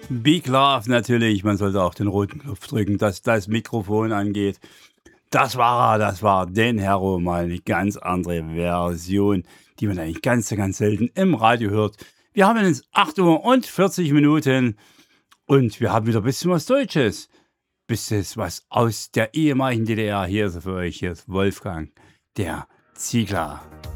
Big Love natürlich, man sollte auch den roten Knopf drücken, dass das Mikrofon angeht. Das war Den Hero, mal eine ganz andere Version, die man eigentlich ganz selten im Radio hört. Wir haben jetzt 8 Uhr und 40 Minuten und wir haben wieder ein bisschen was Deutsches. Bisschen was aus der ehemaligen DDR. Hier ist er für euch, hier ist Wolfgang, der Ziegler.